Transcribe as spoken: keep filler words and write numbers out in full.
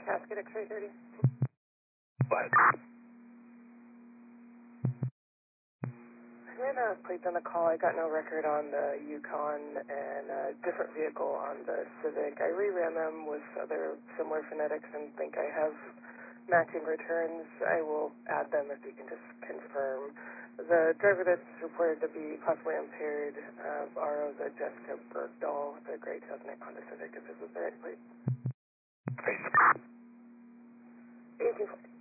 Casket X-ray thirty. What? I ran a plate on the call. I got no record on the Yukon and a different vehicle on the Civic. I reran them with other similar phonetics and think I have matching returns. I will add them if you can just confirm. The driver that's reported to be possibly impaired, uh, R O is a Jessica Bergdahl, the gray two thousand eight Honda Civic, if this is the right plate. Face. eighteen forty.